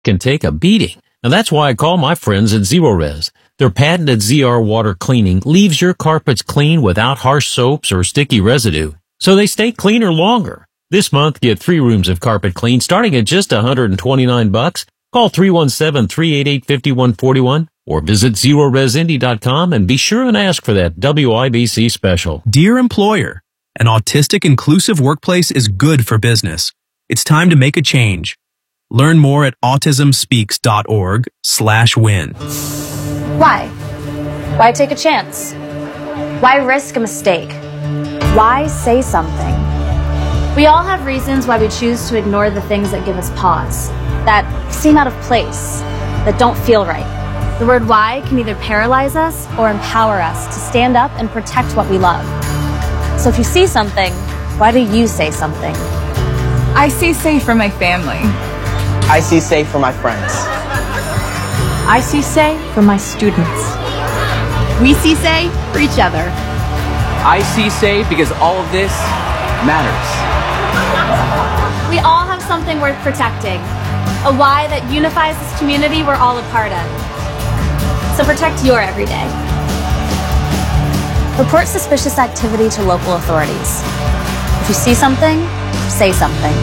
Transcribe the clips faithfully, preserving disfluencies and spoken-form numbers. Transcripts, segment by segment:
can take a beating. Now that's why I call my friends at Zerorez. Their patented Z R water cleaning leaves your carpets clean without harsh soaps or sticky residue, so they stay cleaner longer. This month, get three rooms of carpet clean starting at just one hundred twenty-nine bucks. Call three one seven, three eight eight, five one four one or visit zero res indy dot com and be sure and ask for that W I B C special. Dear employer, an autistic inclusive workplace is good for business. It's time to make a change. Learn more at autismspeaks.org slash win. Why? Why take a chance? Why risk a mistake? Why say something? We all have reasons why we choose to ignore the things that give us pause, that seem out of place, that don't feel right. The word why can either paralyze us or empower us to stand up and protect what we love. So if you see something, why do you say something? I see safe for my family. I see safe for my friends. I see say for my students. We see say for each other. I see say because all of this matters. We all have something worth protecting, a why that unifies this community we're all a part of. So protect your everyday. Report suspicious activity to local authorities. If you see something, say something.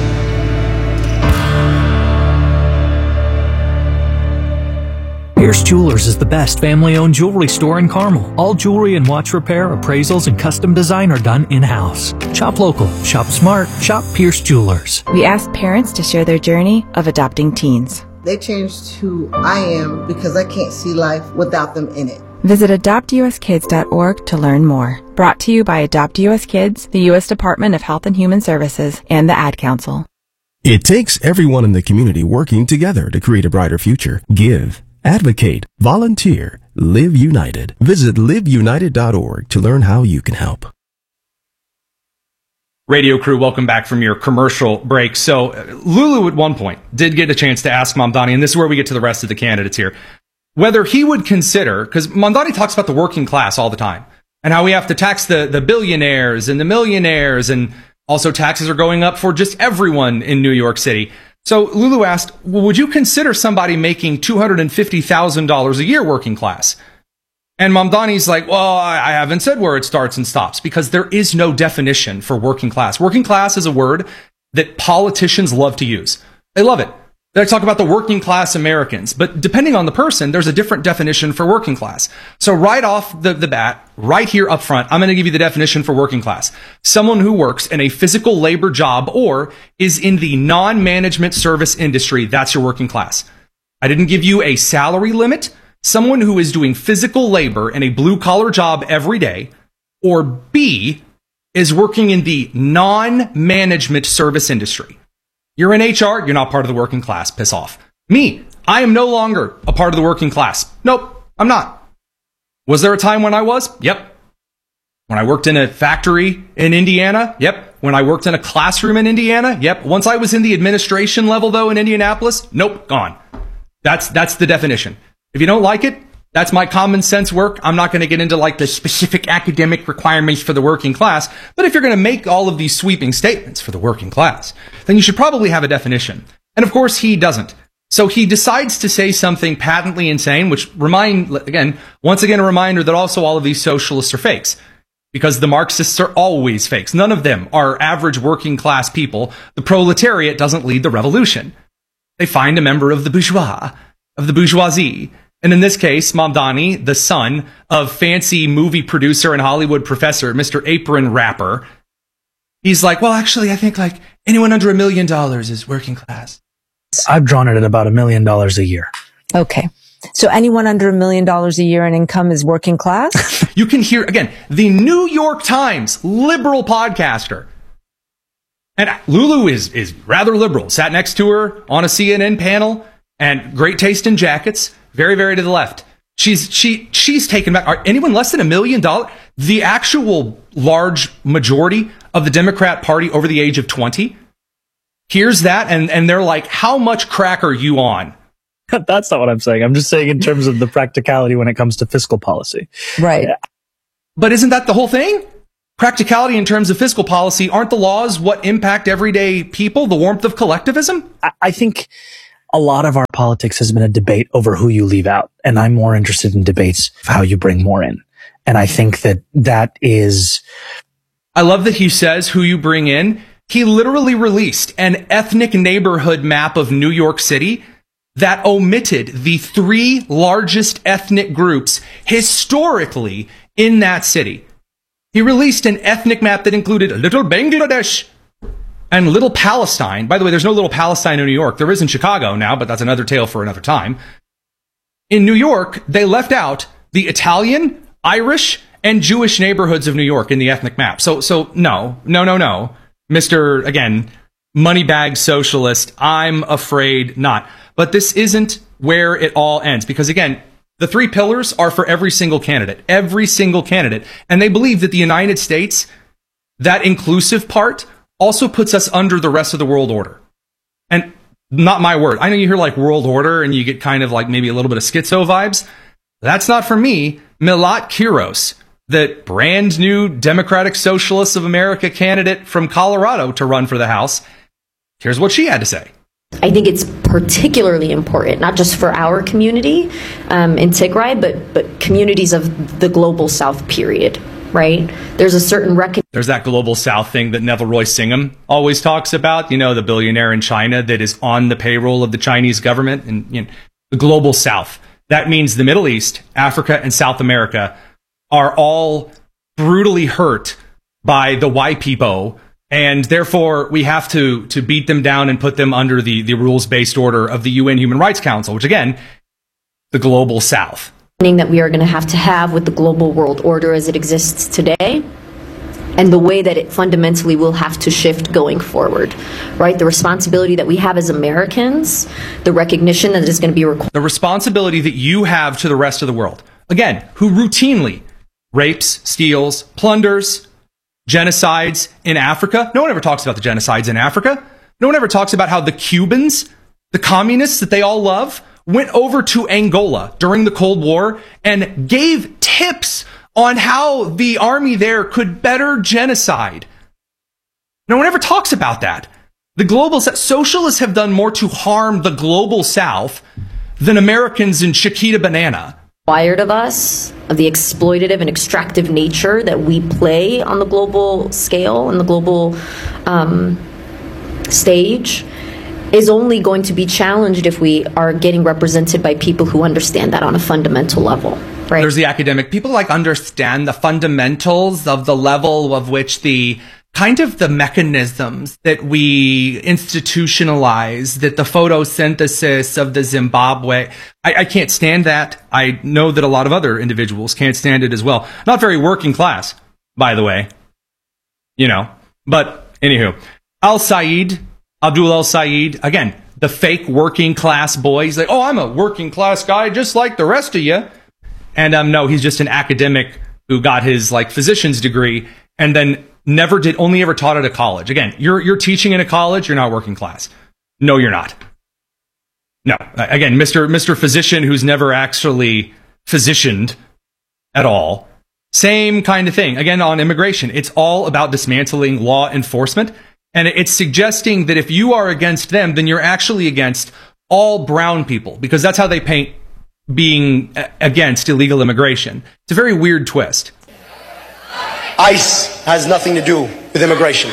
Pierce Jewelers is the best family-owned jewelry store in Carmel. All jewelry and watch repair, appraisals, and custom design are done in-house. Shop local, shop smart, shop Pierce Jewelers. We ask parents to share their journey of adopting teens. They changed who I am because I can't see life without them in it. Visit adopt u s kids dot org to learn more. Brought to you by Adopt U S Kids, the U S Department of Health and Human Services, and the Ad Council. It takes everyone in the community working together to create a brighter future. Give, advocate, volunteer, live united. Visit live united dot org to learn how you can help. Radio crew, welcome back from your commercial break. So Lulu at one point did get a chance to ask Mamdani, and this is where we get to the rest of the candidates here, whether he would consider, because Mamdani talks about the working class all the time and how we have to tax the, the billionaires and the millionaires, and also taxes are going up for just everyone in New York City. So Lulu asked, well, would you consider somebody making two hundred fifty thousand dollars a year working class? And Mamdani's like, well, I haven't said where it starts and stops, because there is no definition for working class. Working class is a word that politicians love to use. They love it. They talk about the working class Americans, but depending on the person, there's a different definition for working class. So right off the, the bat, right here up front, I'm going to give you the definition for working class. Someone who works in a physical labor job or is in the non-management service industry, that's your working class. I didn't give you a salary limit. Someone who is doing physical labor in a blue-collar job every day, or B, is working in the non-management service industry. You're in H R, you're not part of the working class. Piss off. Me, I am no longer a part of the working class. Nope, I'm not. Was there a time when I was? Yep. When I worked in a factory in Indiana? Yep. When I worked in a classroom in Indiana? Yep. Once I was in the administration level, though, in Indianapolis? Nope, gone. That's, that's the definition. If you don't like it, that's my common sense work. I'm not going to get into like the specific academic requirements for the working class. But if you're going to make all of these sweeping statements for the working class, then you should probably have a definition. And of course, he doesn't. So he decides to say something patently insane, which remind, again, once again, a reminder that also all of these socialists are fakes. Because the Marxists are always fakes. None of them are average working class people. The proletariat doesn't lead the revolution. They find a member of the bourgeois, of the bourgeoisie. And in this case, Mamdani, the son of fancy movie producer and Hollywood professor, Mister Apron Rapper, he's like, well, actually, I think like anyone under a million dollars is working class. I've drawn it at about a million dollars a year. Okay. So anyone under a million dollars a year in income is working class? You can hear, again, the New York Times liberal podcaster. And Lulu is, is rather liberal. Sat next to her on a C N N panel, and great taste in jackets. Very, very to the left. She's she she's taken back. Are anyone less than a million dollars? The actual large majority of the Democrat Party over the age of twenty hears that, and and they're like, "How much crack are you on?" That's not what I'm saying. I'm just saying in terms of the practicality when it comes to fiscal policy. Right. Yeah. But isn't that the whole thing? Practicality in terms of fiscal policy. Aren't the laws what impact everyday people? The warmth of collectivism? I, I think a lot of our politics has been a debate over who you leave out. And I'm more interested in debates of how you bring more in. And I think that that is... I love that he says who you bring in. He literally released an ethnic neighborhood map of New York City that omitted the three largest ethnic groups historically in that city. He released an ethnic map that included Little Bangladesh and Little Palestine. By the way, there's no Little Palestine in New York. There is in Chicago now, but that's another tale for another time. In New York, they left out the Italian, Irish, and Jewish neighborhoods of New York in the ethnic map. So, so no, no, no, no. Mister, again, moneybag socialist, I'm afraid not. But this isn't where it all ends. Because again, the three pillars are for every single candidate. Every single candidate. And they believe that the United States, that inclusive part, also puts us under the rest of the world order. And not my word. I know you hear like world order and you get kind of like maybe a little bit of schizo vibes. That's not for me. Milat Kiros, the brand new Democratic Socialists of America candidate from Colorado to run for the House. Here's what she had to say. I think it's particularly important, not just for our community um, in Tigray, but, but communities of the global South, period, right? There's a certain recognition. There's that global South thing that Neville Roy Singham always talks about, you know, the billionaire in China that is on the payroll of the Chinese government, and you know, the global South. That means the Middle East, Africa, and South America are all brutally hurt by the white people, and therefore we have to to beat them down and put them under the, the rules-based order of the U N Human Rights Council, which again, the global South. That we are going to have to have with the global world order as it exists today, and the way that it fundamentally will have to shift going forward, right? The responsibility that we have as Americans, the recognition that is going to be required. The responsibility that you have to the rest of the world, again, who routinely rapes, steals, plunders, genocides in Africa. No one ever talks about the genocides in Africa. No one ever talks about how the Cubans, the communists that they all love, went over to Angola during the Cold War and gave tips on how the army there could better genocide. No one ever talks about that. The global socialists have done more to harm the global South than Americans in Chiquita Banana. Required of us, of the exploitative and extractive nature that we play on the global scale and the global um, stage, is only going to be challenged if we are getting represented by people who understand that on a fundamental level. Right. There's the academic. People like understand the fundamentals of the level of which the kind of the mechanisms that we institutionalize, that the photosynthesis of the Zimbabwe. I, I can't stand that. I know that a lot of other individuals can't stand it as well. Not very working class, by the way. You know, but anywho, Al-Said, Abdul Al-Said, again, the fake working class boy. He's like, oh, I'm a working class guy just like the rest of you. And um, no, he's just an academic who got his like physician's degree and then never did, only ever taught at a college. Again, you're you're teaching in a college, you're not working class. No, you're not. No, again, Mister Mister Physician who's never actually physicianed at all. Same kind of thing. Again, on immigration, it's all about dismantling law enforcement. And it's suggesting that if you are against them, then you're actually against all brown people, because that's how they paint being against illegal immigration. It's a very weird twist. ICE has nothing to do with immigration.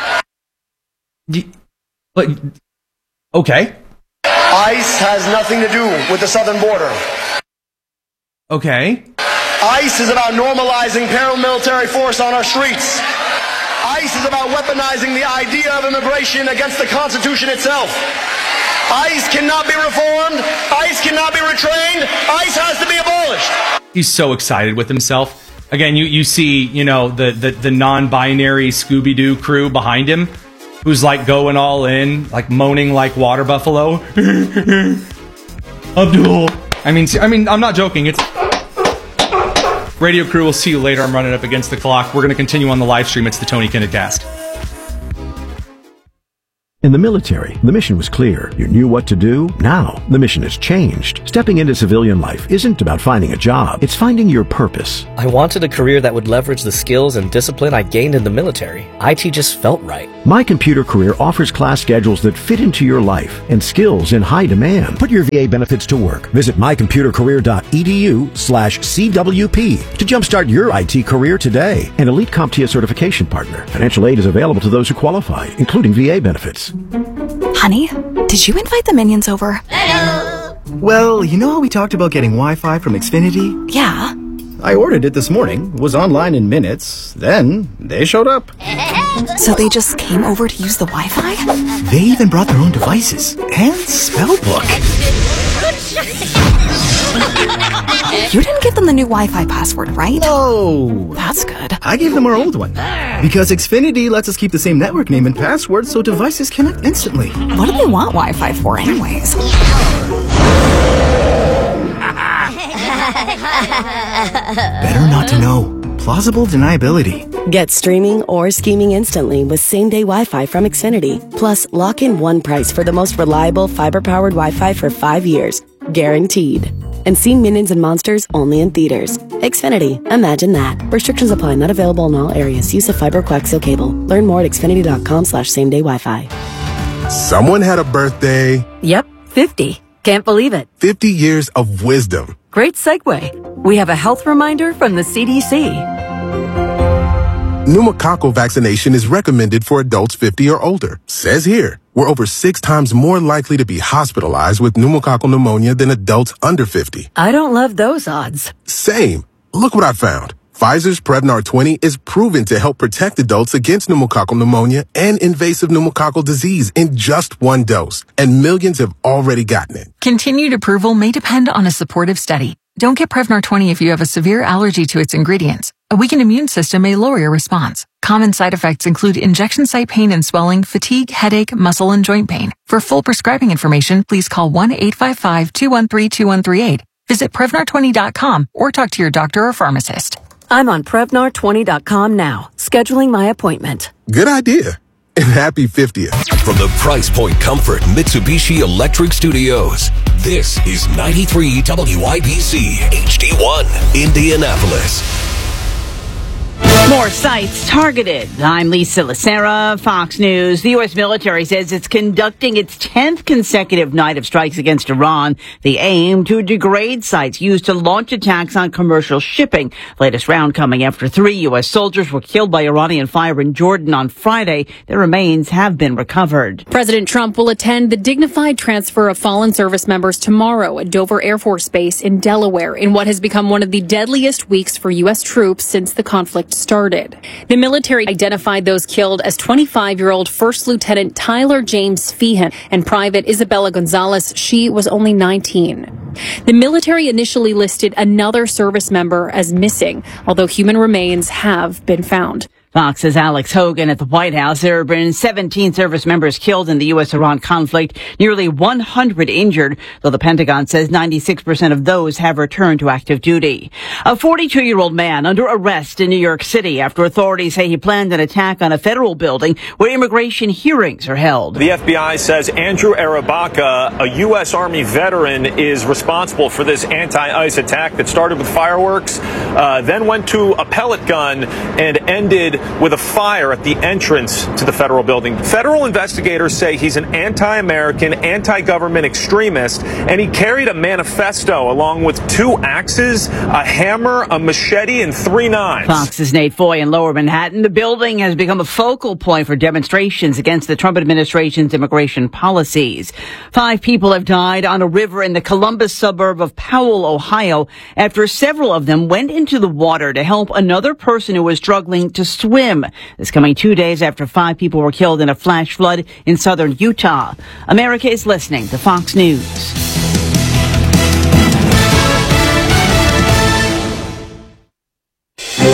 But, okay. ICE has nothing to do with the southern border. Okay. ICE is about normalizing paramilitary force on our streets. ICE is about weaponizing the idea of immigration against the Constitution itself. ICE cannot be reformed. ICE cannot be retrained. ICE has to be abolished. He's so excited with himself. Again, you, you see, you know, the, the, the non-binary Scooby-Doo crew behind him, who's like going all in, like moaning like water buffalo. Abdul. I mean, I mean, I'm not joking. It's Radio Crew. We'll see you later. I'm running up against the clock. We're going to continue on the live stream. It's the Tony Kinnett Cast. In the military, the mission was clear. You knew what to do. Now, the mission has changed. Stepping into civilian life isn't about finding a job. It's finding your purpose. I wanted a career that would leverage the skills and discipline I gained in the military. I T just felt right. My Computer Career offers class schedules that fit into your life and skills in high demand. Put your V A benefits to work. Visit mycomputercareer.edu slash CWP to jumpstart your I T career today. An Elite CompTIA certification partner. Financial aid is available to those who qualify, including V A benefits. Honey, did you invite the minions over? Hello. Well, you know how we talked about getting Wi-Fi from Xfinity? Yeah. I ordered it this morning, was online in minutes, then they showed up. So they just came over to use the Wi-Fi? They even brought their own devices and spellbook. You didn't give them the new Wi-Fi password, right? No. That's good. I gave them our old one. Because Xfinity lets us keep the same network name and password so devices connect instantly. What do they want Wi-Fi for anyways? Better not to know. Plausible deniability. Get streaming or scheming instantly with same-day Wi-Fi from Xfinity. Plus, lock in one price for the most reliable fiber-powered Wi-Fi for five years. Guaranteed. And see Minions and Monsters only in theaters. Xfinity. Imagine that. Restrictions apply. Not available in all areas. Use of fiber coaxial cable. Learn more at xfinity.com slash same-day Wi-Fi. Someone had a birthday. Yep, fifty. Can't believe it. fifty years of wisdom. Great segue. We have a health reminder from the C D C. Pneumococcal vaccination is recommended for adults fifty or older. Says here, we're over six times more likely to be hospitalized with pneumococcal pneumonia than adults under fifty. I don't love those odds. Same. Look what I found. Pfizer's Prevnar twenty is proven to help protect adults against pneumococcal pneumonia and invasive pneumococcal disease in just one dose. And millions have already gotten it. Continued approval may depend on a supportive study. Don't get Prevnar twenty if you have a severe allergy to its ingredients. A weakened immune system may lower your response. Common side effects include injection site pain and swelling, fatigue, headache, muscle, and joint pain. For full prescribing information, please call one eight five five, two one three, two one three eight. Visit Prevnar twenty dot com or talk to your doctor or pharmacist. I'm on Prevnar twenty dot com now, scheduling my appointment. Good idea. And happy fiftieth. From the Price Point Comfort Mitsubishi Electric Studios, this is ninety-three W I B C H D one, Indianapolis. More sites targeted. I'm Lisa Lacera, Fox News. The U S military says it's conducting its tenth consecutive night of strikes against Iran. The aim to degrade sites used to launch attacks on commercial shipping. Latest round coming after three U S soldiers were killed by Iranian fire in Jordan on Friday. Their remains have been recovered. President Trump will attend the dignified transfer of fallen service members tomorrow at Dover Air Force Base in Delaware in what has become one of the deadliest weeks for U S troops since the conflict started. The military identified those killed as twenty-five-year-old First Lieutenant Tyler James Feehan and Private Isabella Gonzalez. She was only nineteen. The military initially listed another service member as missing, although human remains have been found. Fox's Alex Hogan at the White House. There have been seventeen service members killed in the U S Iran conflict, nearly one hundred injured, though the Pentagon says ninety-six percent of those have returned to active duty. A forty-two-year-old man under arrest in New York City after authorities say he planned an attack on a federal building where immigration hearings are held. The F B I says Andrew Arabaka, a U S Army veteran, is responsible for this anti-ICE attack that started with fireworks, uh, then went to a pellet gun and ended with a fire at the entrance to the federal building. Federal investigators say he's an anti-American, anti-government extremist, and he carried a manifesto along with two axes, a hammer, a machete, and three knives. Fox's Nate Foy in Lower Manhattan. The building has become a focal point for demonstrations against the Trump administration's immigration policies. Five people have died on a river in the Columbus suburb of Powell, Ohio, after several of them went into the water to help another person who was struggling to swim. This coming two days after five people were killed in a flash flood in southern Utah. America is listening to Fox News.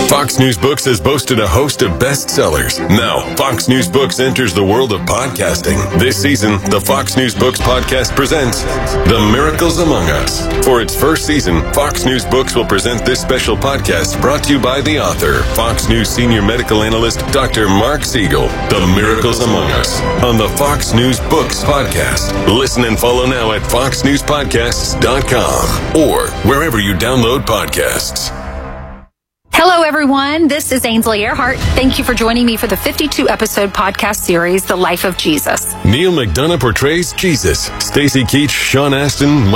Fox News Books has boasted a host of bestsellers. Now, Fox News Books enters the world of podcasting. This season, the Fox News Books podcast presents The Miracles Among Us. For its first season, Fox News Books will present this special podcast brought to you by the author, Fox News senior medical analyst, Doctor Mark Siegel. The Miracles Among Us on the Fox News Books podcast. Listen and follow now at fox news podcasts dot com or wherever you download podcasts. Hello, everyone. This is Ainsley Earhart. Thank you for joining me for the fifty-two episode podcast series, The Life of Jesus. Neil McDonough portrays Jesus. Stacey Keach, Sean Astin,